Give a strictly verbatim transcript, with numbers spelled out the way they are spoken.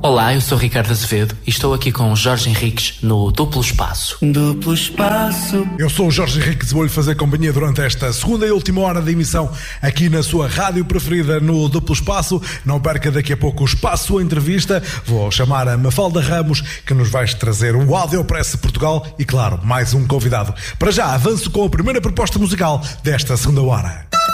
Olá, eu sou Ricardo Azevedo e estou aqui com o Jorge Henriques no Duplo Espaço. Duplo Espaço. Eu sou o Jorge Henriques e vou-lhe fazer companhia durante esta segunda e última hora de emissão aqui na sua rádio preferida no Duplo Espaço. Não perca daqui a pouco o Espaço Entrevista. Vou chamar a Mafalda Ramos, que nos vai trazer o Audiopress Portugal e, claro, mais um convidado. Para já, avanço com a primeira proposta musical desta segunda hora.